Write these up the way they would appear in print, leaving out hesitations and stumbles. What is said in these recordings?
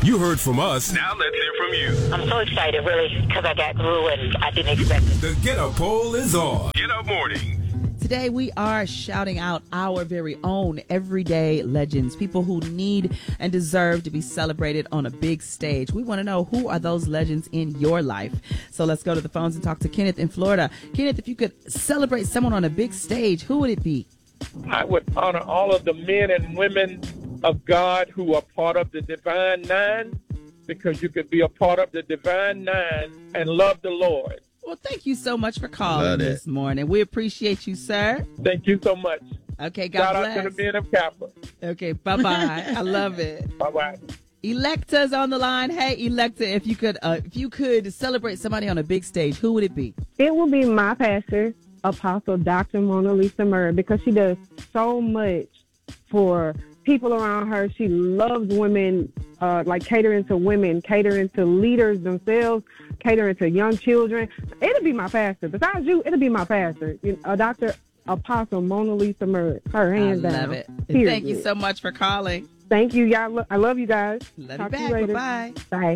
You heard from us. Now let's hear from you. I'm so excited, really, because I got through and I didn't expect it. The Get Up poll is on. Get Up Morning. Today we are shouting out our very own everyday legends, people who need and deserve to be celebrated on a big stage. We want to know, who are those legends in your life? So let's go to the phones and talk to Kenneth in Florida. Kenneth, if you could celebrate someone on a big stage, who would it be? I would honor all of the men and women of God who are part of the Divine Nine, because you could be a part of the Divine Nine and love the Lord. Well, thank you so much for calling this morning. We appreciate you, sir. Thank you so much. Okay, God bless. Shout out to the men of Kappa. Okay, bye-bye. I love it. Bye-bye. Electa's on the line. Hey, Electa, if you could celebrate somebody on a big stage, who would it be? It would be my pastor, Apostle Dr. Mona Lisa Murray, because she does so much for people around her. She loves women, like catering to women, catering to leaders themselves, catering to young children. It'll be my pastor. Besides you, it'll be my pastor, Dr. Apostle Mona Lisa Murray. Her hands down. I love it. Period. Thank you so much for calling. Thank you, y'all. I love you guys. Love Talk you to back. you later. Bye-bye. Bye.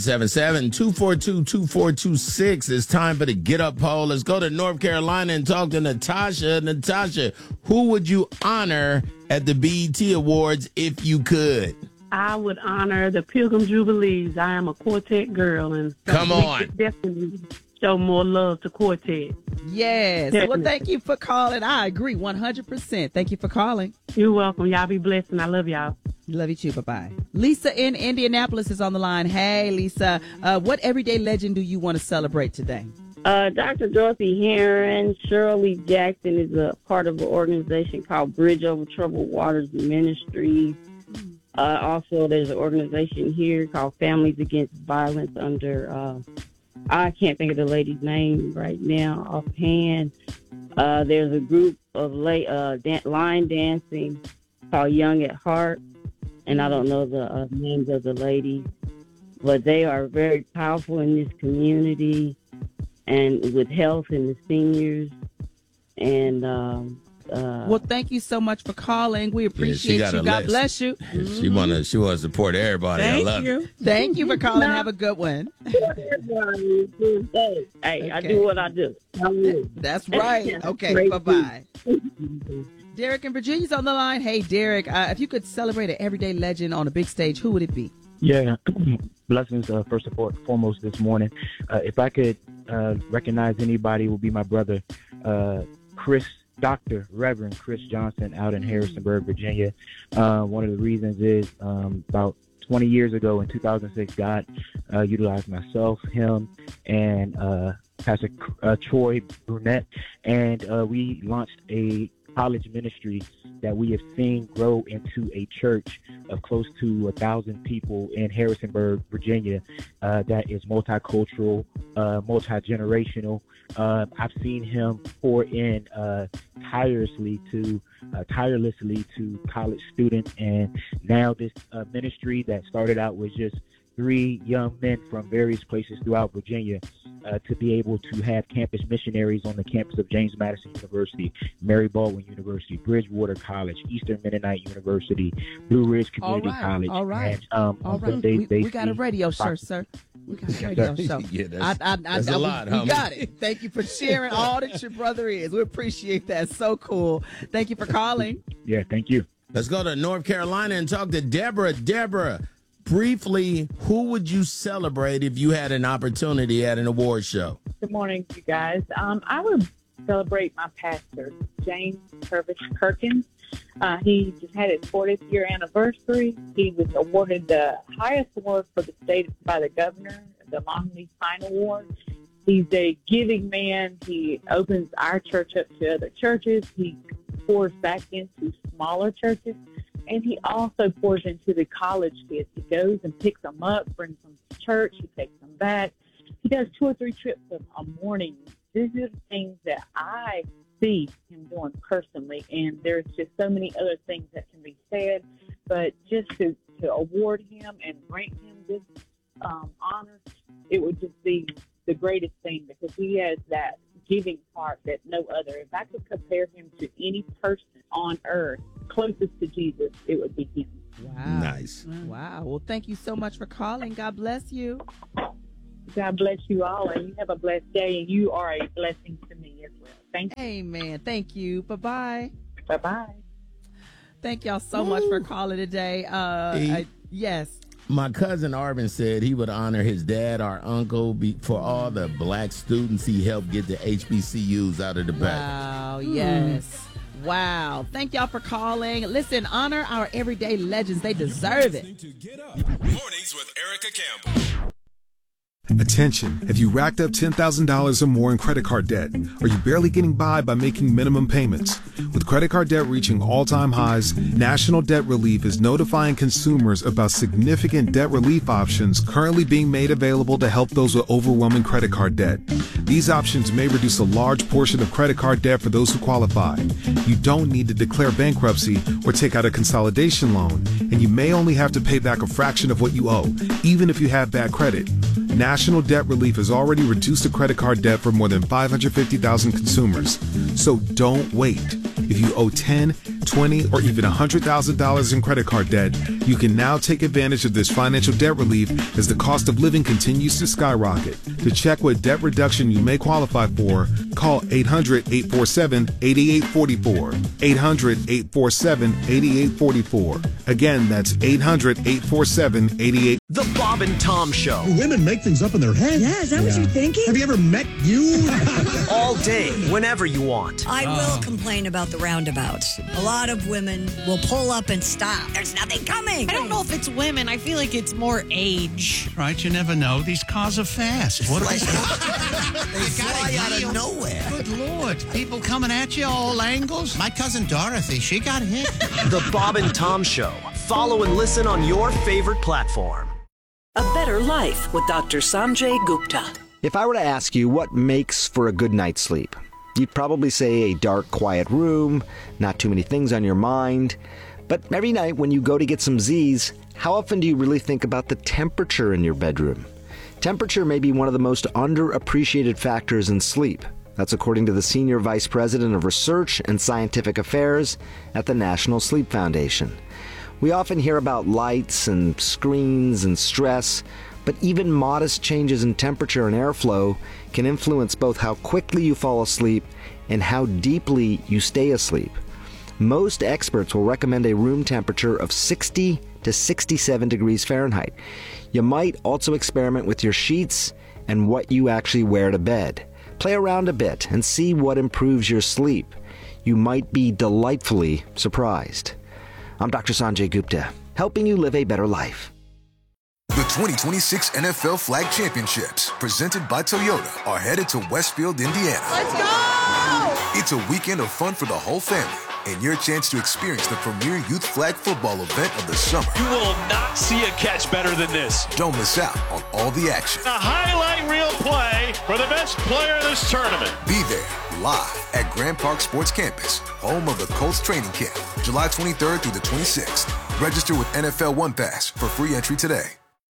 877-242-2426. It's time for the Get Up poll. Let's go to North Carolina and talk to Natasha. Natasha, who would you honor at the BET Awards if you could? I would honor the Pilgrim Jubilees. I am a quartet girl, and Come we on. should definitely show more love to quartet. Yes. Definitely. Well, thank you for calling. I agree 100%. Thank you for calling. You're welcome. Y'all be blessed, and I love y'all. Love you too. Bye-bye. Lisa in Indianapolis is on the line. Hey, Lisa. What everyday legend do you want to celebrate today? Dr. Dorothy Heron. Shirley Jackson is a part of an organization called Bridge Over Troubled Waters Ministries. Also, there's an organization here called Families Against Violence under, I can't think of the lady's name right now offhand. There's a group of line dancing called Young at Heart, and I don't know the names of the ladies, but they are very powerful in this community and with health and the seniors. And well, thank you so much for calling. We appreciate you. God bless you. She wants to support everybody. Thank I love you. it. Thank you for calling. Have a good one. Hey, I do what I do. That's right. Okay, bye-bye. Derek in Virginia's on the line. Hey, Derek, if you could celebrate an everyday legend on a big stage, who would it be? Yeah, blessings first and foremost this morning. If I could recognize anybody, it would be my brother, Dr. Reverend Chris Johnson out in Harrisonburg, Virginia. One of the reasons is about 20 years ago in 2006, God utilized myself, him, and Pastor Troy Brunette, and we launched a college ministry that we have seen grow into a church of close to 1,000 people in Harrisonburg, Virginia, that is multicultural, multi-generational. I've seen him pour in tirelessly to college students, and now this ministry that started out with just 3 young men from various places throughout Virginia, to be able to have campus missionaries on the campus of James Madison University, Mary Baldwin University, Bridgewater College, Eastern Mennonite University, Blue Ridge Community College. All right. And, all right. We got a radio show, sir. We got a radio show. Yeah, that's a lot. We got it. Thank you for sharing all that your brother is. We appreciate that. So cool. Thank you for calling. Yeah, thank you. Let's go to North Carolina and talk to Deborah. Deborah, briefly, who would you celebrate if you had an opportunity at an award show? Good morning, you guys. I would celebrate my pastor, James Purvis Perkins. He just had his 40th year anniversary. He was awarded the highest award for the state by the governor, the Longley Pine Award. He's a giving man. He opens our church up to other churches. He pours back into smaller churches. And he also pours into the college kids. He goes and picks them up, brings them to church. He takes them back. He does 2 or 3 trips a morning. These are the things that I see him doing personally. And there's just so many other things that can be said. But just to award him and rank him this honor, it would just be the greatest thing, because he has that giving heart that no other. If I could compare him to any person on earth closest to Jesus, it would be him. Wow. Nice. Wow. Well, thank you so much for calling. God bless you. God bless you all, and you have a blessed day, and you are a blessing to me as well. Thank you. Amen. Thank you. Bye-bye. Bye-bye. Thank y'all so much for calling today. Yes. My cousin Arvin said he would honor his dad, our uncle, for all the black students he helped get the HBCUs out of the back. Wow, yes. Wow. Thank y'all for calling. Listen, honor our everyday legends. They deserve it. Mornings with Erica Campbell. Attention, have you racked up $10,000 or more in credit card debt? Are you barely getting by making minimum payments? With credit card debt reaching all-time highs, National Debt Relief is notifying consumers about significant debt relief options currently being made available to help those with overwhelming credit card debt. These options may reduce a large portion of credit card debt for those who qualify. You don't need to declare bankruptcy or take out a consolidation loan, and you may only have to pay back a fraction of what you owe, even if you have bad credit. National Debt Relief has already reduced the credit card debt for more than 550,000 consumers. So don't wait. If you owe $10, $20, or even $100,000 in credit card debt, you can now take advantage of this financial debt relief as the cost of living continues to skyrocket. To check what debt reduction you may qualify for, call 800-847-8844. 800-847-8844. Again, that's 800-847-8844. The Bob and Tom Show. Do women make things up in their head? Yeah, is that what you're thinking? Have you ever met you? All day, whenever you want. I will complain about the roundabouts. A lot of women will pull up and stop. There's nothing coming. I don't know if it's women. I feel like it's more age. Right, you never know. These cars are fast. What They fly out of nowhere. Good Lord. People coming at you all angles. My cousin Dorothy, she got hit. The Bob and Tom Show. Follow and listen on your favorite platform. A Better Life with Dr. Sanjay Gupta. If I were to ask you what makes for a good night's sleep, you'd probably say a dark, quiet room, not too many things on your mind. But every night when you go to get some Z's, how often do you really think about the temperature in your bedroom? Temperature may be one of the most underappreciated factors in sleep. That's according to the Senior Vice President of Research and Scientific Affairs at the National Sleep Foundation. We often hear about lights and screens and stress, but even modest changes in temperature and airflow can influence both how quickly you fall asleep and how deeply you stay asleep. Most experts will recommend a room temperature of 60 to 67 degrees Fahrenheit. You might also experiment with your sheets and what you actually wear to bed. Play around a bit and see what improves your sleep. You might be delightfully surprised. I'm Dr. Sanjay Gupta, helping you live a better life. The 2026 NFL Flag Championships, presented by Toyota, are headed to Westfield, Indiana. Let's go! It's a weekend of fun for the whole family and your chance to experience the premier youth flag football event of the summer. You will not see a catch better than this. Don't miss out on all the action. A highlight reel play for the best player in this tournament. Be there live at Grand Park Sports Campus, home of the Colts training camp, July 23rd through the 26th. Register with NFL One Pass for free entry today.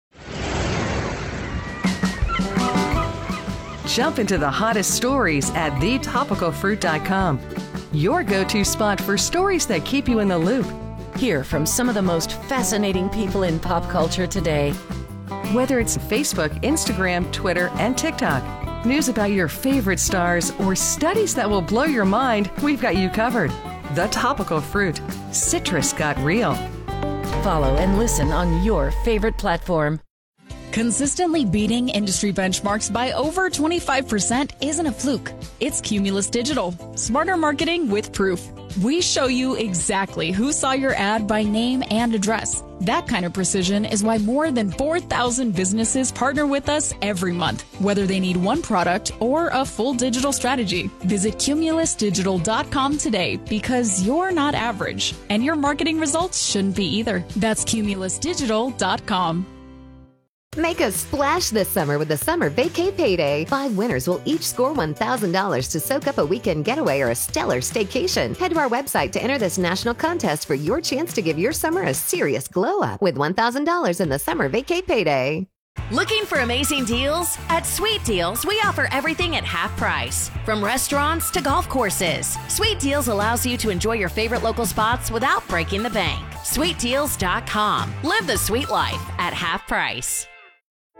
Jump into the hottest stories at thetopicalfruit.com. Your go-to spot for stories that keep you in the loop. Hear from some of the most fascinating people in pop culture today. Whether it's Facebook, Instagram, Twitter, and TikTok, news about your favorite stars, or studies that will blow your mind, we've got you covered. The Topical Fruit. Citrus got real. Follow and listen on your favorite platform. Consistently beating industry benchmarks by over 25% isn't a fluke. It's Cumulus Digital. Smarter marketing with proof. We show you exactly who saw your ad by name and address. That kind of precision is why more than 4,000 businesses partner with us every month, whether they need one product or a full digital strategy. Visit cumulusdigital.com today because you're not average, and your marketing results shouldn't be either. That's cumulusdigital.com. Make a splash this summer with the Summer Vacay Payday. 5 winners will each score $1,000 to soak up a weekend getaway or a stellar staycation. Head to our website to enter this national contest for your chance to give your summer a serious glow up with $1,000 in the Summer Vacay Payday. Looking for amazing deals? At Sweet Deals, we offer everything at half price. From restaurants to golf courses, Sweet Deals allows you to enjoy your favorite local spots without breaking the bank. SweetDeals.com. Live the sweet life at half price.